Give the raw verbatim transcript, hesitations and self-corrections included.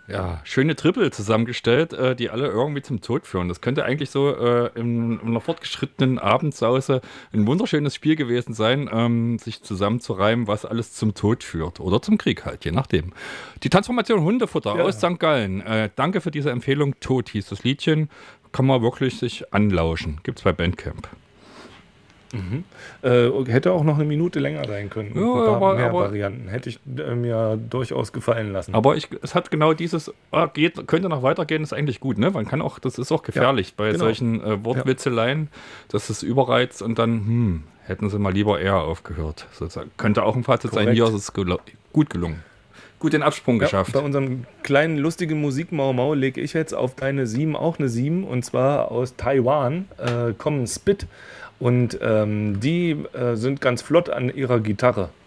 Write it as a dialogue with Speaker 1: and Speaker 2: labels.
Speaker 1: Ja, schöne Triple zusammengestellt, äh, die alle irgendwie zum Tod führen. Das könnte eigentlich so äh, in, in einer fortgeschrittenen Abendsause ein wunderschönes Spiel gewesen sein, ähm, sich zusammenzureimen, was alles zum Tod führt. Oder zum Krieg halt, je nachdem. Die Transformation Hundefutter aus
Speaker 2: Ja.
Speaker 1: Sankt Gallen. Äh, danke für diese Empfehlung. Tod hieß das Liedchen. Kann man wirklich sich anlauschen. Gibt's bei Bandcamp.
Speaker 2: Mhm. Äh, hätte auch noch eine Minute länger sein können
Speaker 1: Ja,
Speaker 2: und ein paar
Speaker 1: aber,
Speaker 2: mehr
Speaker 1: aber
Speaker 2: Varianten. Hätte ich äh, mir durchaus gefallen lassen.
Speaker 1: Aber ich, es hat genau dieses, ah, geht, könnte noch weitergehen, ist eigentlich gut, ne? Man kann auch, das ist auch
Speaker 2: Ja,
Speaker 1: gefährlich bei
Speaker 2: genau.
Speaker 1: solchen äh,
Speaker 2: Ja,
Speaker 1: Wortwitzeleien, dass es überreizt und dann, hm, hätten sie mal lieber eher aufgehört. Sozusagen. Könnte auch ein Fazit sein, hier ist
Speaker 2: korrekt.
Speaker 1: es gelo- gut gelungen. Gut den Absprung
Speaker 2: Ja, bei
Speaker 1: geschafft.
Speaker 2: unserem kleinen lustigen Musikmau-Mau lege ich jetzt auf deine sieben auch eine sieben und zwar aus Taiwan äh, kommen Spit und ähm, die äh, sind ganz flott an ihrer Gitarre.